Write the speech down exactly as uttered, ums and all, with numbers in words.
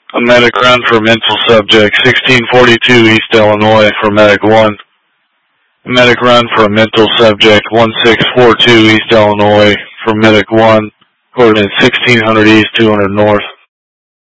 A medic run for mental subject, sixteen forty-two East Illinois for medic one. A medic run for a mental subject, one six four two East Illinois for medic one, coordinates sixteen hundred East, two hundred North.